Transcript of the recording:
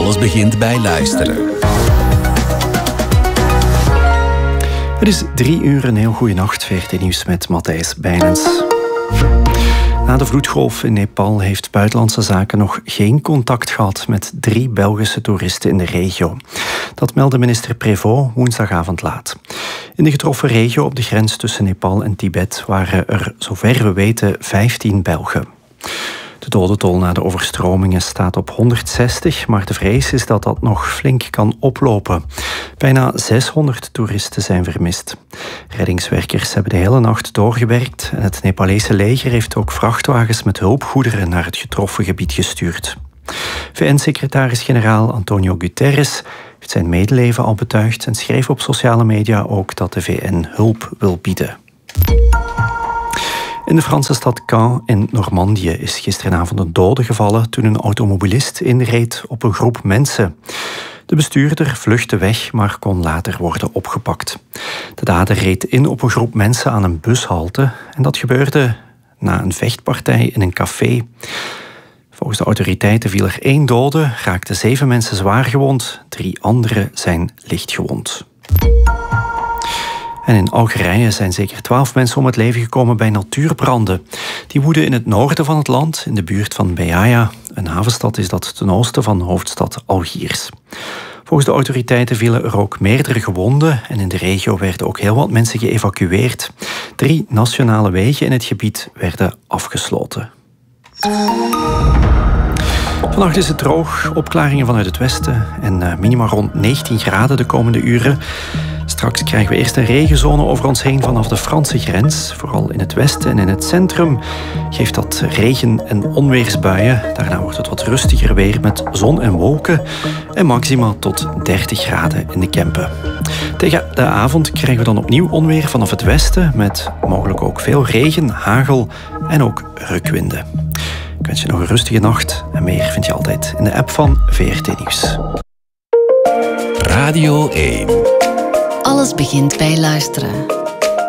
Alles begint bij luisteren. Het is 3 uur, een heel goede nacht. VRT Nieuws met Matthijs Bijlens. Na de vloedgolf in Nepal heeft Buitenlandse Zaken nog geen contact gehad met 3 Belgische toeristen in de regio. Dat meldde minister Prévost woensdagavond laat. In de getroffen regio op de grens tussen Nepal en Tibet waren er, zover we weten, 15 Belgen. De dodentol na de overstromingen staat op 160, maar de vrees is dat dat nog flink kan oplopen. Bijna 600 toeristen zijn vermist. Reddingswerkers hebben de hele nacht doorgewerkt en het Nepalese leger heeft ook vrachtwagens met hulpgoederen naar het getroffen gebied gestuurd. VN-secretaris-generaal Antonio Guterres heeft zijn medeleven al betuigd en schreef op sociale media ook dat de VN hulp wil bieden. In de Franse stad Caen in Normandië is gisteravond een dode gevallen toen een automobilist inreed op een groep mensen. De bestuurder vluchtte weg, maar kon later worden opgepakt. De dader reed in op een groep mensen aan een bushalte en dat gebeurde na een vechtpartij in een café. Volgens de autoriteiten viel er 1 dode, raakten 7 mensen zwaar gewond, 3 anderen zijn licht gewond. En in Algerije zijn zeker 12 mensen om het leven gekomen bij natuurbranden. Die woeden in het noorden van het land, in de buurt van Beaya. Een havenstad is dat ten oosten van hoofdstad Algiers. Volgens de autoriteiten vielen er ook meerdere gewonden en in de regio werden ook heel wat mensen geëvacueerd. 3 nationale wegen in het gebied werden afgesloten. Vannacht is het droog, opklaringen vanuit het westen en minima rond 19 graden de komende uren. Straks krijgen we eerst een regenzone over ons heen vanaf de Franse grens. Vooral in het westen en in het centrum geeft dat regen- en onweersbuien. Daarna wordt het wat rustiger weer met zon en wolken en maxima tot 30 graden in de Kempen. Tegen de avond krijgen we dan opnieuw onweer vanaf het westen met mogelijk ook veel regen, hagel en ook rukwinden. Ik wens je nog een rustige nacht en meer vind je altijd in de app van VRT Nieuws. Radio 1. Alles begint bij luisteren.